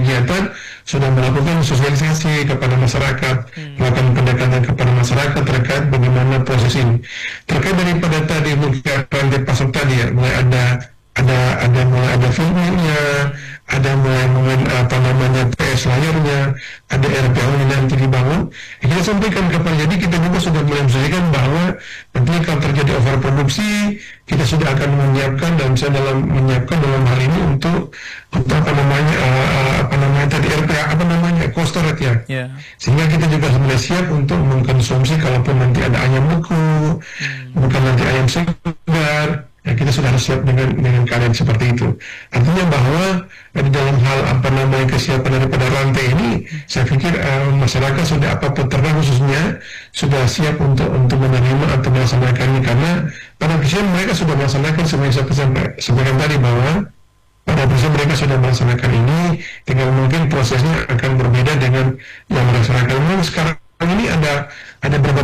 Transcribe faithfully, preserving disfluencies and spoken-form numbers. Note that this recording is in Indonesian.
kegiatan sudah melakukan sosialisasi kepada masyarakat, hmm. melakukan pendekatan kepada masyarakat terkait bagaimana proses ini. Terkait daripada tadi mungkin rantai pasok tadi ya, mulai ada ada ada mulai ada filmnya, ada mulai mungkin apa namanya P S layarnya, ada R P O yang nanti dibangun. Ya, kita sampaikan kepada, jadi kita juga sudah mulai menyampaikan bahwa nantinya kalau terjadi overproduksi, kita sudah akan menyiapkan dan saya dalam menyiapkan dalam hal ini untuk untuk apa namanya uh, apa namanya tadi R P A apa namanya cold storage ya, yeah. Sehingga kita juga sudah siap untuk mengkonsumsi kalaupun nanti ada ayam beku, hmm. bukan nanti ayam segar. Ya, kita sudah harus siap dengan dengan keadaan seperti itu. Artinya bahwa di dalam hal apa namanya kesiapan daripada rantai ini, saya pikir uh, masyarakat sudah apa peternak khususnya sudah siap untuk untuk menerima atau melaksanakannya, karena pada prinsipnya mereka sudah melaksanakan seperti saya sampaikan tadi bahwa pada prinsipnya mereka sudah melaksanakan ini, tinggal mungkin prosesnya akan berbeda dengan yang melaksanakan. Memang sekarang ini ada ada beberapa